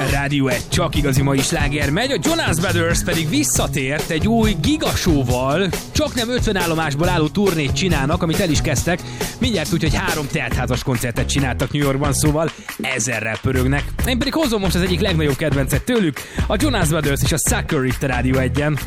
Rádió 1, csak igazi mai sláger megy, a Jonas Brothers pedig visszatért egy új gigasóval, csak nem 50 állomásból álló turnét csinálnak, amit el is kezdtek, mindjárt úgy, hogy 3 teltházas koncertet csináltak New Yorkban, szóval 1000-rel pörögnek. Én pedig hozom most az egyik legnagyobb kedvencet tőlük, a Jonas Brothers és a Sucker itt a Rádió 1-en.